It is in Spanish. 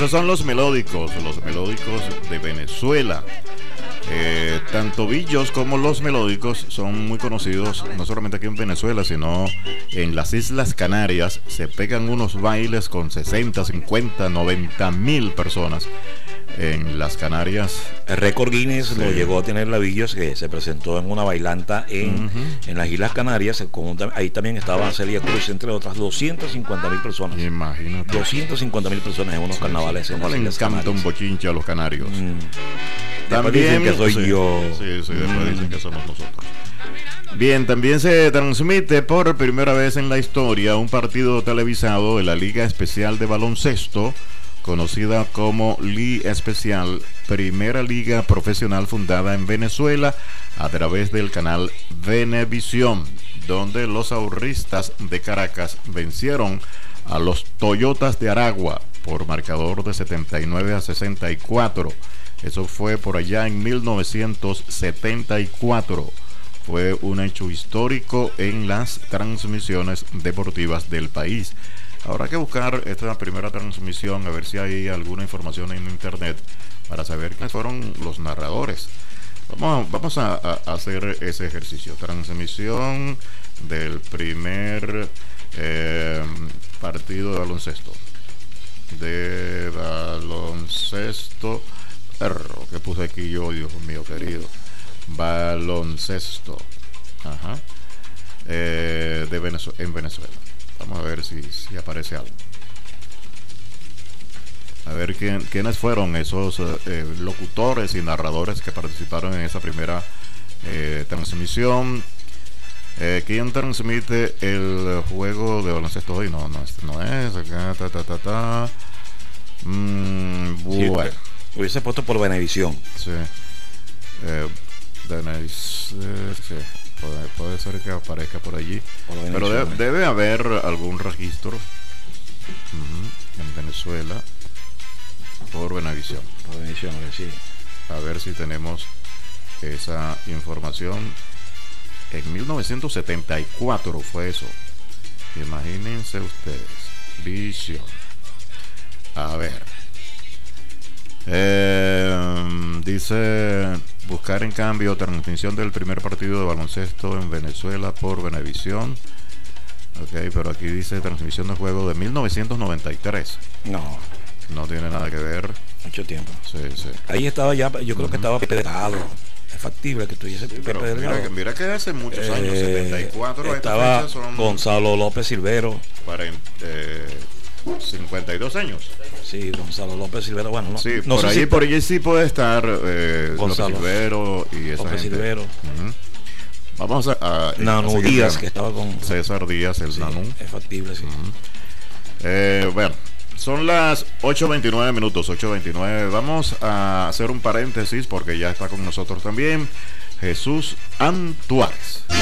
esos son los melódicos de Venezuela. Tanto Billos como los melódicos son muy conocidos, no solamente aquí en Venezuela, sino en las Islas Canarias. Se pegan unos bailes con 60, 50, 90 mil personas en las Canarias. El récord Guinness lo llegó a tener la Billos, que se presentó en una bailanta en las Islas Canarias. Ahí también estaba Celia Cruz, entre otras 250.000 personas. Imagínate. 250.000 personas en unos carnavales en las Islas Canarias. Le encanta un bochinche a los canarios. También dicen que soy yo. Sí, después dicen que somos nosotros. Bien, también se transmite por primera vez en la historia un partido televisado de la Liga Especial de Baloncesto, conocida como Liga Especial, primera liga profesional fundada en Venezuela a través del canal Venevisión, donde los ahorristas de Caracas vencieron a los Toyotas de Aragua por marcador de 79-64. Eso fue por allá en 1974. Fue un hecho histórico en las transmisiones deportivas del país. Habrá que buscar esta primera transmisión, a ver si hay alguna información en internet para saber quiénes fueron los narradores. Vamos a hacer ese ejercicio. Transmisión del primer partido de baloncesto. ¿Qué puse aquí yo, Dios mío querido? Baloncesto. En Venezuela. Vamos a ver si aparece algo. A ver quiénes fueron esos locutores y narradores que participaron en esa primera transmisión. ¿Quién transmite el juego de baloncesto hoy? No es acá, bueno. Hubiese puesto por Venevisión. Sí. Sí. Puede ser que aparezca por allí. Pero debe haber algún registro en Venezuela por Venevisión. Por Venevisión, sí. A ver si tenemos esa información. En 1974 fue eso. Imagínense ustedes. Visión. A ver. Dice buscar en cambio transmisión del primer partido de baloncesto en Venezuela por Venevisión. Ok, pero aquí dice transmisión de juego de 1993. No tiene nada que ver. Mucho tiempo. Sí. Ahí estaba ya, yo creo que estaba Pepe Delgado. Es factible que estuviese Pepe Delgado. Mira que hace muchos años, 74. Estaba Gonzalo López Silvero. 52 años. Sí, Gonzalo López Silvero. Bueno, no, sí, no sé por allí sí puede estar Gonzalo López Silvero y esa López gente. Silvero. Vamos a Nanú Díaz, que estaba con César Díaz, el Nanú. Es factible, sí. Bueno, son las 8:29 minutos, 8:29. Vamos a hacer un paréntesis porque ya está con nosotros también Jesús Antuárez.